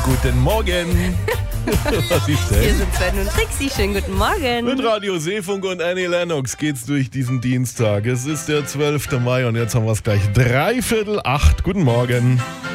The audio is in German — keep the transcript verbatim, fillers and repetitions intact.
Guten Morgen. Was ist denn? Hier sind Sven und Trixi. Schönen guten Morgen. Mit Radio Seefunk und Annie Lennox geht's durch diesen Dienstag. Es ist der zwölfte Mai und jetzt haben wir es gleich dreiviertel acht. Guten Morgen.